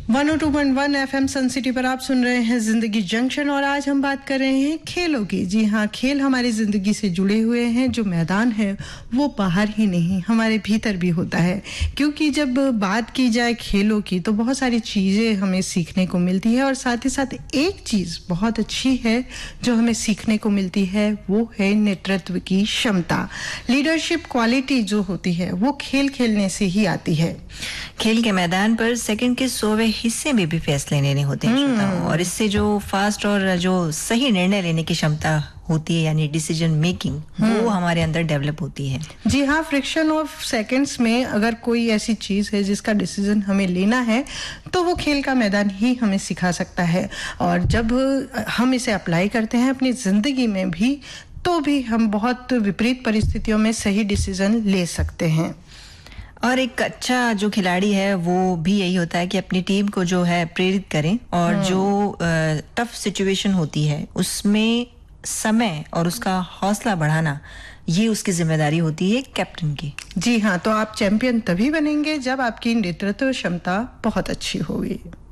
102.1 FM सन city पर आप सुन रहे हैं जिंदगी जंक्शन और आज हम बात कर रहे हैं खेलों की। जी हाँ, खेल हमारी जिंदगी से जुड़े हुए हैं। जो मैदान है वो बाहर ही नहीं हमारे भीतर भी होता है, क्योंकि जब बात की जाए खेलों की तो बहुत सारी चीज़ें हमें सीखने को मिलती है और साथ ही साथ एक चीज़ बहुत अच्छी है जो हमें सीखने को मिलती है, वो है नेतृत्व की क्षमता। लीडरशिप क्वालिटी जो होती है वो खेल खेलने से ही आती है। खेल के मैदान पर सेकंड के 100वें हिस्से में भी फैसले लेने होते हैं श्रोताओं, और इससे जो फास्ट और जो सही निर्णय लेने की क्षमता होती है यानी डिसीजन मेकिंग, वो हमारे अंदर डेवलप होती है। जी हाँ, फ्रैक्शन ऑफ सेकंड्स में अगर कोई ऐसी चीज है जिसका डिसीजन हमें लेना है तो वो खेल का मैदान ही हमें सिखा सकता है। और जब हम इसे अप्लाई करते हैं अपनी जिंदगी में भी तो भी हम बहुत विपरीत परिस्थितियों में सही डिसीजन ले सकते हैं। और एक अच्छा जो खिलाड़ी है वो भी यही होता है कि अपनी टीम को जो है प्रेरित करें, और जो टफ सिचुएशन होती है उसमें समय और उसका हौसला बढ़ाना, ये उसकी जिम्मेदारी होती है कैप्टन की। जी हाँ, तो आप चैंपियन तभी बनेंगे जब आपकी नेतृत्व क्षमता बहुत अच्छी होगी।